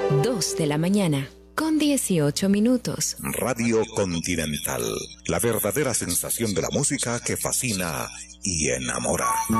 2 de la mañana, con 18 minutos. Radio Continental, la verdadera sensación de la música que fascina y enamora.